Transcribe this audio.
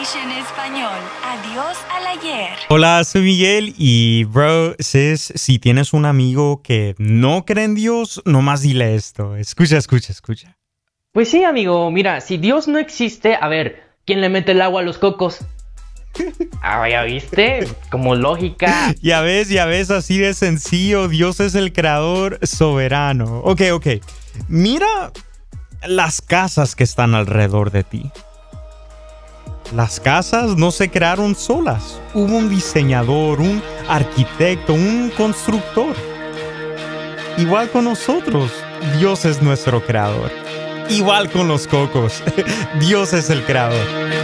English en español. Adiós al ayer. Hola, soy Miguel y bro, sis, si tienes un amigo que no cree en Dios, nomás dile esto. Escucha, escucha, escucha. Pues sí, amigo, mira, si Dios no existe, a ver, ¿quién le mete el agua a los cocos? Ah, ya viste, como lógica. Ya ves, así de sencillo. Dios es el creador soberano. Ok. Mira las casas que están alrededor de ti. Las casas no se crearon solas. Hubo un diseñador, un arquitecto, un constructor. Igual con nosotros, Dios es nuestro creador. Igual con los cocos, Dios es el creador.